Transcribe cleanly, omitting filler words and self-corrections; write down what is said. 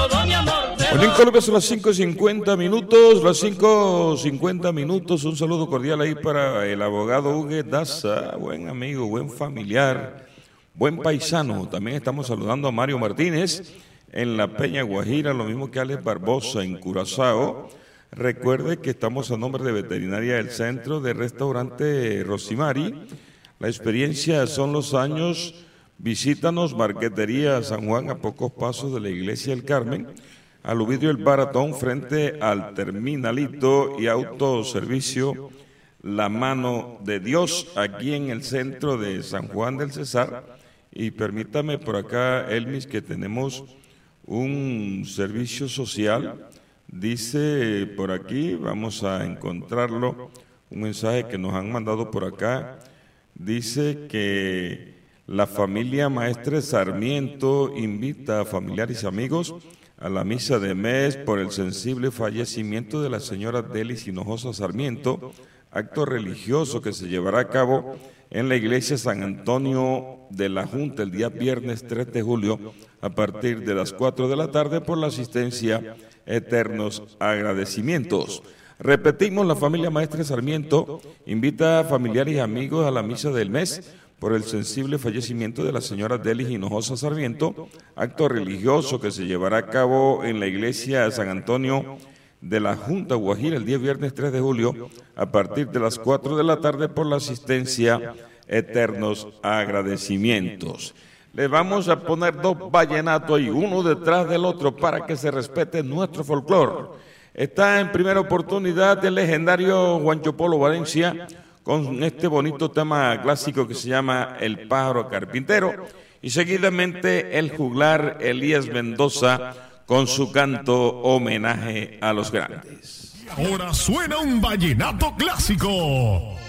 todo mi amor. Bueno, en Colombia son las 5:50 minutos, las 5:50 minutos. Un saludo cordial ahí para el abogado Hugo Daza, buen amigo, buen familiar, buen paisano. También estamos saludando a Mario Martínez en la Peña Guajira, lo mismo que Alex Barbosa en Curazao. Recuerde que estamos a nombre de Veterinaria del Centro de Restaurante Rosimari. La experiencia son los años. Visítanos, Marquetería San Juan, a pocos pasos de la Iglesia del Carmen, al Ovidio El Baratón, frente al Terminalito y Autoservicio La Mano de Dios, aquí en el centro de San Juan del Cesar. Y permítame por acá, Elmis, que tenemos un servicio social. Dice por aquí, vamos a encontrarlo, un mensaje que nos han mandado por acá. Dice que la familia Maestre Sarmiento invita a familiares y amigos a la misa de mes por el sensible fallecimiento de la señora Delis Hinojosa Sarmiento, acto religioso que se llevará a cabo en la iglesia San Antonio de la Junta el día viernes 3 de julio a partir de las 4 de la tarde por la asistencia. Eternos agradecimientos. Repetimos, la familia Maestre Sarmiento invita a familiares y amigos a la misa del mes por el sensible fallecimiento de la señora Delis Hinojosa Sarmiento, acto religioso que se llevará a cabo en la iglesia San Antonio de la Junta Guajira el día viernes 3 de julio a partir de las 4 de la tarde por la asistencia. Eternos agradecimientos. Le vamos a poner dos vallenatos ahí, uno detrás del otro, para que se respete nuestro folclore. Está en primera oportunidad el legendario Juancho Polo Valencia con este bonito tema clásico que se llama El Pájaro Carpintero, y seguidamente el juglar Elías Mendoza con su canto Homenaje a los Grandes. Ahora suena un vallenato clásico.